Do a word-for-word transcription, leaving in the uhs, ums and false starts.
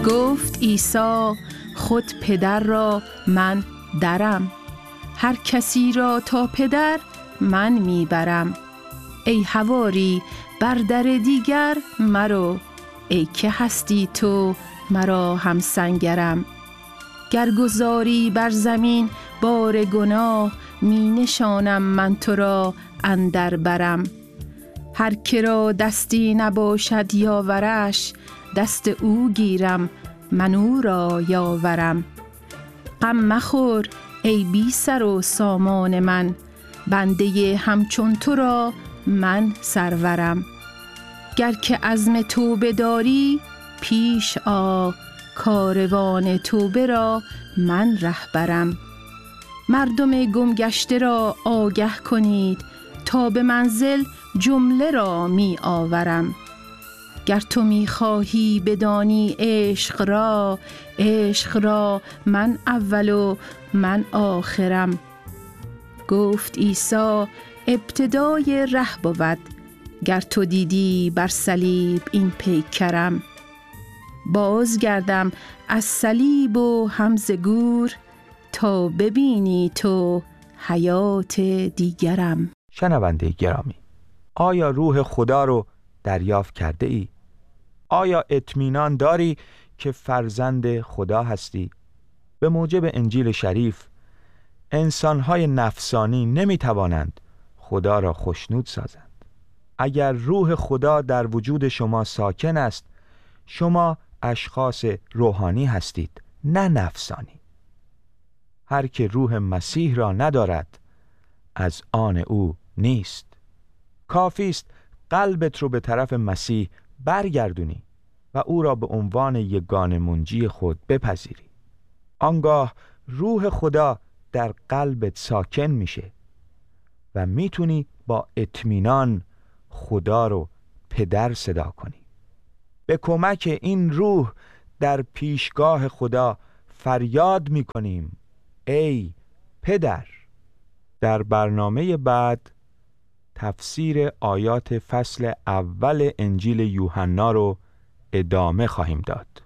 گفت عیسی خود پدر را من درم، هر کسی را تا پدر من میبرم. ای حواری بر در دیگر مرو، ای که هستی تو مرا هم سنگرم. گر گذاری بر زمین بار گناه، می نشانم من تو را اندر برم. هر که را دستی نباشد یاورش، دست او گیرم من او را یاورم. غم مخور ای بی سر و سامان من، بنده همچون تو را من سرورم. گر که عزم توبه داری پیش آ، کاروان توبه را من رهبرم. مردم گم گشته را آگه کنید، تا به منزل جمله را می آورم. گر تو می خواهی بدانی عشق را، عشق را من اول و من آخرم. گفت عیسی ابتدای ره بود، گر تو دیدی بر صلیب این پیکرم. باز گردم از صلیب و هم ز گور، تا ببینی تو حیات دیگرم. شنونده گرامی، آیا روح خدا رو دریافت کرده ای؟ آیا اطمینان داری که فرزند خدا هستی؟ به موجب انجیل شریف انسان‌های نفسانی نمی‌توانند خدا را خوشنود سازند. اگر روح خدا در وجود شما ساکن است، شما اشخاص روحانی هستید، نه نفسانی. هر که روح مسیح را ندارد از آن او نیست. کافی است قلبت رو به طرف مسیح برگردونی و او را به عنوان یگانه منجی خود بپذیری. آنگاه روح خدا در قلبت ساکن میشه و میتونی با اطمینان خدا رو پدر صدا کنی. به کمک این روح در پیشگاه خدا فریاد میکنیم ای پدر. در برنامه بعد تفسیر آیات فصل اول انجیل یوحنا رو ادامه خواهیم داد.